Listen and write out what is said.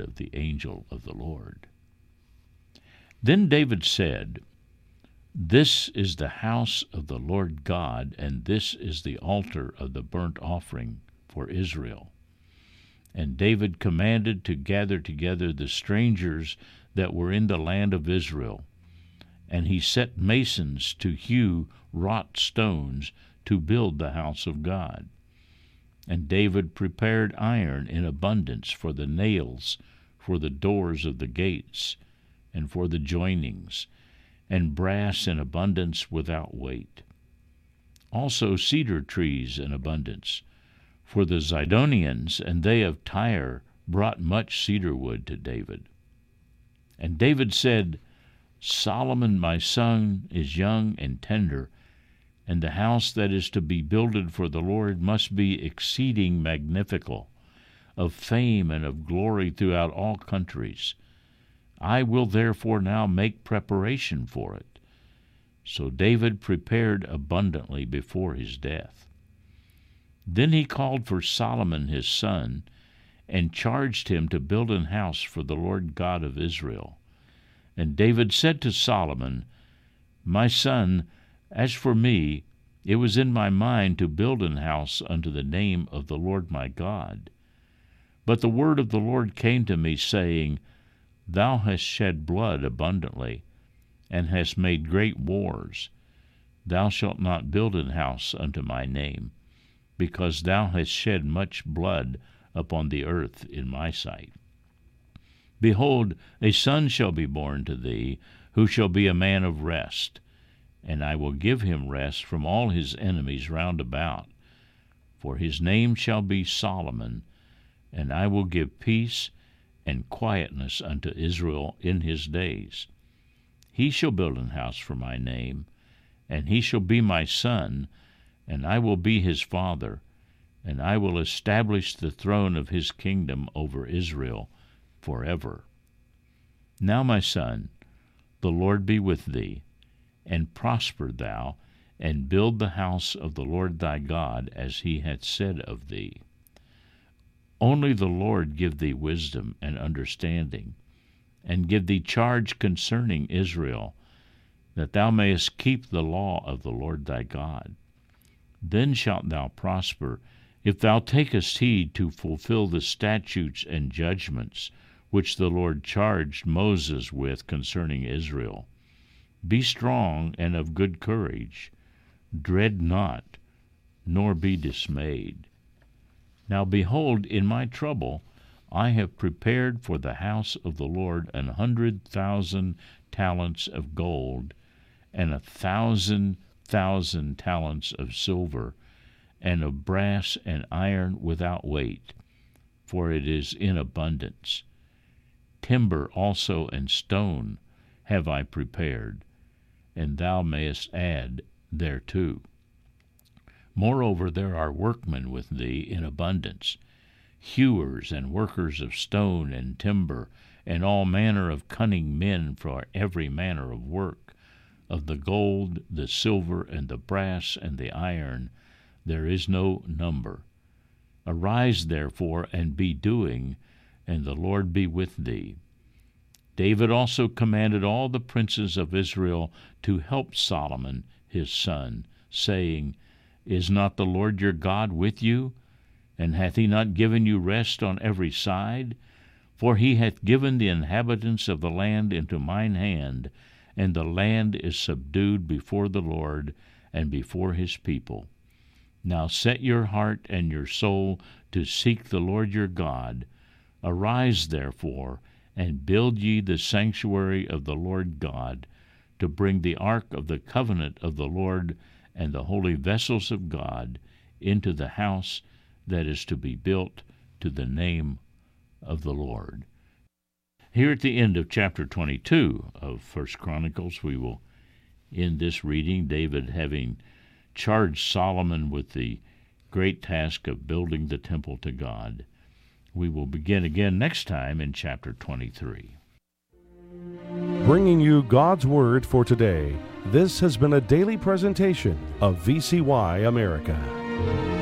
of the angel of the Lord. Then David said, "This is the house of the Lord God, and this is the altar of the burnt offering for Israel." And David commanded to gather together the strangers that were in the land of Israel. And he set masons to hew wrought stones to build the house of God. And David prepared iron in abundance for the nails, for the doors of the gates, and for the joinings, and brass in abundance without weight. Also cedar trees in abundance, for the Zidonians and they of Tyre brought much cedar wood to David. And David said, "Solomon my son is young and tender, and the house that is to be builded for the Lord must be exceeding magnifical, of fame and of glory throughout all countries. I will therefore now make preparation for it." So David prepared abundantly before his death. Then he called for Solomon his son, and charged him to build an house for the Lord God of Israel. And David said to Solomon, "My son, as for me, it was in my mind to build an house unto the name of the Lord my God. But the word of the Lord came to me, saying, Thou hast shed blood abundantly, and hast made great wars. Thou shalt not build an house unto my name, because thou hast shed much blood upon the earth in my sight. Behold, a son shall be born to thee, who shall be a man of rest, and I will give him rest from all his enemies round about. For his name shall be Solomon, and I will give peace and quietness unto Israel in his days. He shall build an house for my name, and he shall be my son, and I will be his father, and I will establish the throne of his kingdom over Israel forever. Now, my son, the Lord be with thee, and prosper thou, and build the house of the Lord thy God, as he hath said of thee. Only the Lord give thee wisdom and understanding, and give thee charge concerning Israel, that thou mayest keep the law of the Lord thy God. Then shalt thou prosper, if thou takest heed to fulfill the statutes and judgments which the Lord charged Moses with concerning Israel. Be strong and of good courage. Dread not, nor be dismayed. Now behold, in my trouble I have prepared for the house of the Lord 100,000 talents of gold, and 1,000,000 talents of silver, and of brass and iron without weight, for it is in abundance. Timber also and stone have I prepared, and thou mayest add thereto. Moreover, there are workmen with thee in abundance, hewers and workers of stone and timber, and all manner of cunning men for every manner of work. Of the gold, the silver, and the brass, and the iron, there is no number. Arise, therefore, and be doing, and the Lord be with thee. David also commanded all the princes of Israel to help Solomon his son, saying, Is not the Lord your God with you? And hath he not given you rest on every side? For he hath given the inhabitants of the land into mine hand, and the land is subdued before the Lord and before his people. Now set your heart and your soul to seek the Lord your God. Arise, therefore, and build ye the sanctuary of the Lord God, to bring the ark of the covenant of the Lord and the holy vessels of God into the house that is to be built to the name of the Lord. Here at the end of chapter 22 of 1 Chronicles, we will end this reading, David having charged Solomon with the great task of building the temple to God. We will begin again next time in chapter 23. Bringing you God's Word for today, this has been a daily presentation of VCY America.